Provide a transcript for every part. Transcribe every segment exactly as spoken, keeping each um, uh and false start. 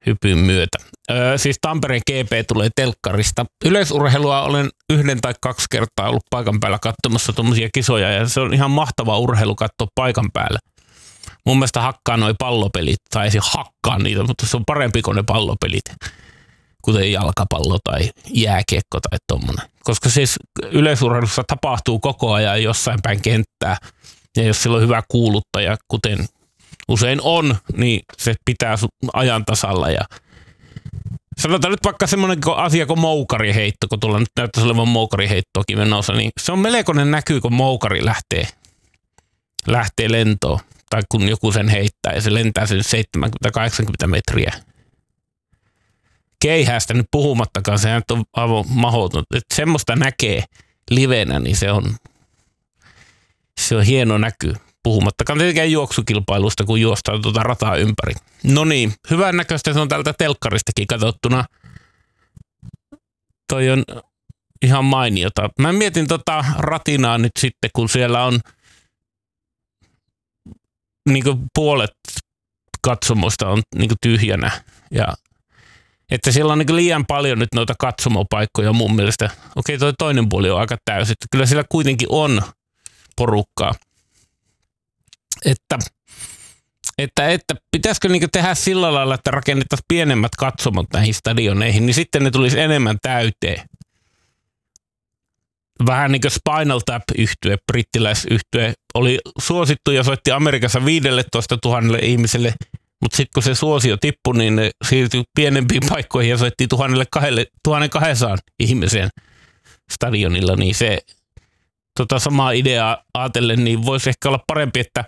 hypyn myötä. Öö, siis Tampereen G P tulee telkkarista. Yleisurheilua olen yhden tai kaksi kertaa ollut paikan päällä katsomassa tuommoisia kisoja ja se on ihan mahtava urheilu katsoa paikan päällä. Mun mielestä hakkaa noi pallopelit, tai ei hakkaa niitä, mutta se on parempi kuin ne pallopelit, kuten jalkapallo tai jääkiekko tai tommonen. Koska siis yleisurheilussa tapahtuu koko ajan jossain päin kenttää, ja jos sillä on hyvä kuuluttaja, kuten usein on, niin se pitää ajan tasalla. Ja sanotaan nyt vaikka semmoinen asia kuin moukariheitto, kun tuolla nyt näyttäisi olevan moukariheittoakin menossa, niin se on melkoinen näkyy, kun moukari lähtee, lähtee lentoon. Tai kun joku sen heittää ja se lentää sen seitsemänkymmentä kahdeksankymmentä metriä. Keihäästä nyt puhumattakaan, sehän on aivan mahdoton. Että semmoista näkee livenä, niin se on, se on hieno näky. Puhumattakaan tietenkään juoksukilpailusta, kun juostaan tuota rataa ympäri. No niin, hyvän näköistä se on tältä telkkaristakin katsottuna. Toi on ihan mainiota. Mä mietin tota ratinaa nyt sitten, kun siellä on niin kuin puolet katsomosta on niin kuin tyhjänä. Ja, että siellä on niin kuin liian paljon nyt noita katsomopaikkoja mun mielestä. Okei, toi toinen puoli on aika täysi. Että kyllä siellä kuitenkin on porukkaa. Että, että, että pitäisikö niin kuin tehdä sillä lailla, että rakennettaisiin pienemmät katsomot näihin stadioneihin, niin sitten ne tulisi enemmän täyteen. Vähän niin kuin Spinal Tap-yhtye, brittiläisyhtye, oli suosittu ja soitti Amerikassa viisitoista tuhatta ihmiselle, mutta sitten kun se suosio tippui, niin ne siirtyi pienempiin paikkoihin ja soitti tuhatkaksisataa ihmiseen stadionilla, niin se tota samaa ideaa ajatellen, niin voisi ehkä olla parempi, että,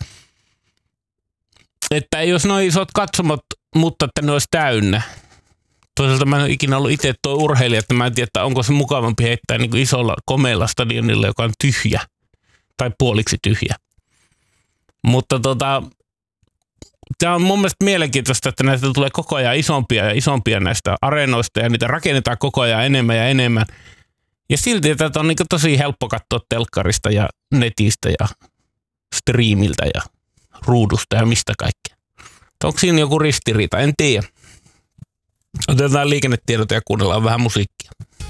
että ei olisi noin isot katsomot, mutta että ne olisi täynnä. Toisaalta mä en ole ikinä ollut itse tuo urheilija, että mä en tiedä, että onko se mukavampi heittää niin kuin isolla komealla stadionilla, joka on tyhjä tai puoliksi tyhjä. Mutta tota, tämä on mun mielestä mielenkiintoista, että näistä tulee koko ajan isompia ja isompia näistä areenoista ja niitä rakennetaan koko ajan enemmän ja enemmän. Ja silti tätä on niin kuin tosi helppo katsoa telkkarista ja netistä ja striimiltä ja ruudusta ja mistä kaikkea. Onko siinä joku ristiriita? En tiedä. Otetaan liikennetiedot ja kuunnellaan vähän musiikkia.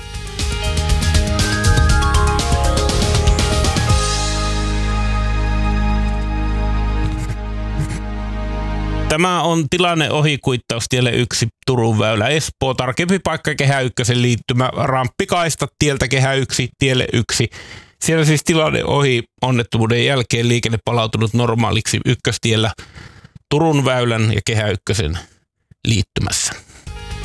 Tämä on tilanne ohikuittaus tielle yksi Turun väylä Espoo. Tarkempi paikka Kehä ykkösen liittymä ramppikaista tieltä Kehä yksi tielle yksi. Siellä siis tilanne ohi onnettomuuden jälkeen liikenne palautunut normaaliksi ykköstiellä Turun väylän ja Kehä ykkösen